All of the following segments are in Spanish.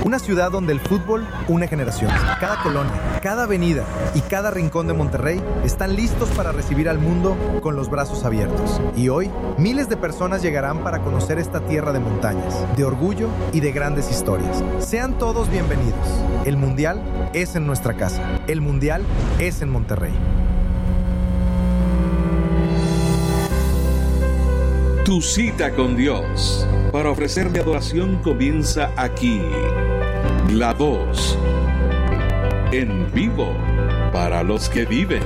Una ciudad donde el fútbol une generaciones. Cada colonia, cada avenida y cada rincón de Monterrey están listos para recibir al mundo con los brazos abiertos. Y hoy, miles de personas llegarán para conocer esta tierra de montañas, de orgullo y de grandes historias. Sean todos bienvenidos. El Mundial es en nuestra casa. El Mundial es en Monterrey. Tu cita con Dios para ofrecerle adoración comienza aquí. La Voz, en vivo para los que viven.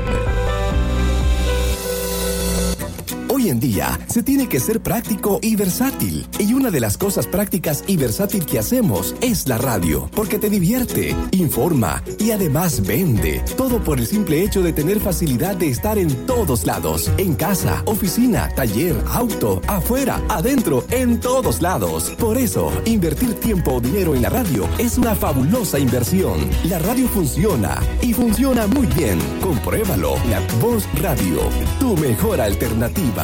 Hoy en día se tiene que ser práctico y versátil. Y una de las cosas prácticas y versátil que hacemos es la radio, porque te divierte, informa y además vende. Todo por el simple hecho de tener facilidad de estar en todos lados. En casa, oficina, taller, auto, afuera, adentro, en todos lados. Por eso, invertir tiempo o dinero en la radio es una fabulosa inversión. La radio funciona y funciona muy bien. Compruébalo. La Voz Radio, tu mejor alternativa.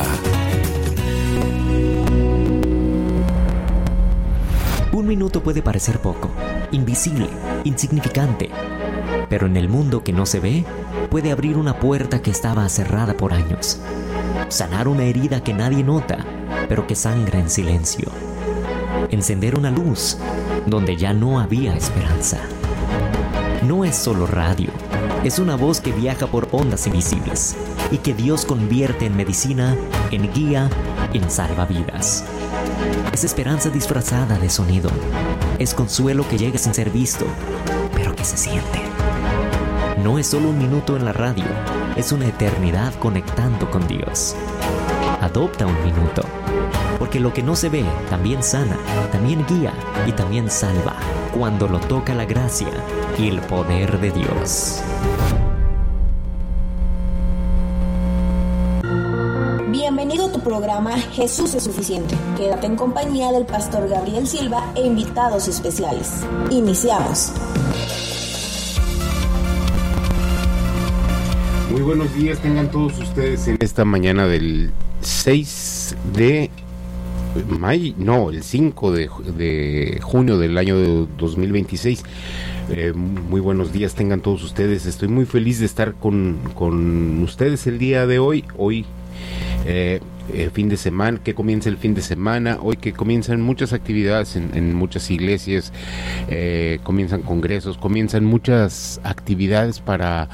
Un minuto puede parecer poco, invisible, insignificante, pero en el mundo que no se ve, puede abrir una puerta que estaba cerrada por años, sanar una herida que nadie nota, pero que sangra en silencio, encender una luz donde ya no había esperanza. No es solo radio, es una voz que viaja por ondas invisibles y que Dios convierte en medicina, en guía, en salvavidas. Es esperanza disfrazada de sonido. Es consuelo que llega sin ser visto, pero que se siente. No es solo un minuto en la radio, es una eternidad conectando con Dios. Adopta un minuto, porque lo que no se ve también sana, también guía y también salva, cuando lo toca la gracia y el poder de Dios. Bienvenido a tu programa Jesús es suficiente. Quédate en compañía del pastor Gabriel Silva e invitados especiales. Iniciamos. Muy buenos días tengan todos ustedes en esta mañana del 6 de mayo, no, el 5 de junio del año de 2026. Muy buenos días tengan todos ustedes. Estoy muy feliz de estar con ustedes el día de hoy. Fin de semana, que comienza el fin de semana, hoy que comienzan muchas actividades en muchas iglesias, comienzan congresos, comienzan muchas actividades para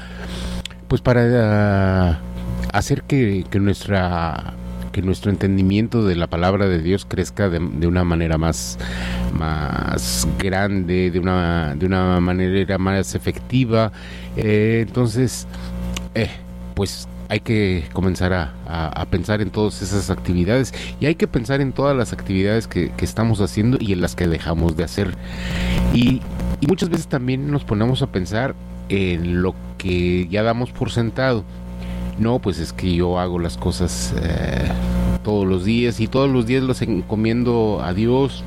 hacer que nuestro entendimiento de la palabra de Dios crezca de una manera más grande, de una manera más efectiva. Entonces, pues hay que comenzar a pensar en todas esas actividades, y hay que pensar en todas las actividades que estamos haciendo y en las que dejamos de hacer. Y muchas veces también nos ponemos a pensar en lo que ya damos por sentado. No, pues es que yo hago las cosas todos los días y todos los días los encomiendo a Dios.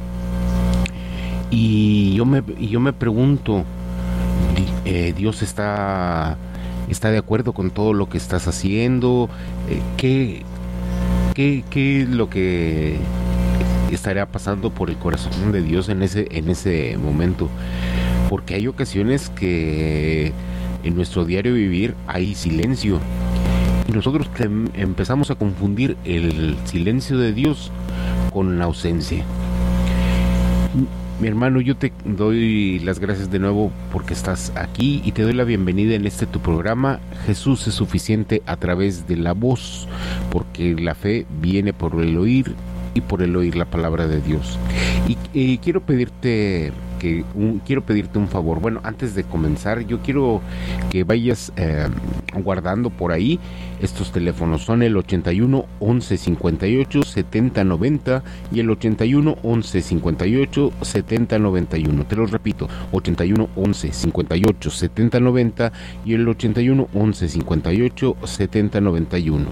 Y yo me pregunto, ¿Dios está de acuerdo con todo lo que estás haciendo? ¿Qué es lo que estaría pasando por el corazón de Dios en ese momento? Porque hay ocasiones que en nuestro diario vivir hay silencio, y nosotros empezamos a confundir el silencio de Dios con la ausencia. Mi hermano, yo te doy las gracias de nuevo porque estás aquí, y te doy la bienvenida en tu programa Jesús es suficiente, a través de la voz, porque la fe viene por el oír y por el oír la palabra de Dios. Y quiero pedirte un favor. Bueno, antes de comenzar, yo quiero que vayas guardando por ahí estos teléfonos. Son el 81 11 58 70 90 y el 81 11 58 70 91. Te los repito, 81 11 58 70 90 y el 81 11 58 70 91.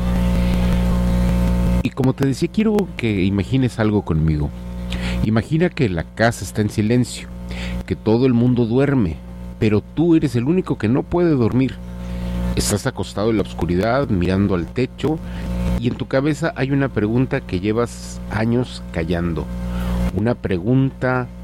Y como te decía, quiero que imagines algo conmigo. Imagina que la casa está en silencio, que todo el mundo duerme, pero tú eres el único que no puede dormir. Estás acostado en la oscuridad, mirando al techo, y en tu cabeza hay una pregunta que llevas años callando. Una pregunta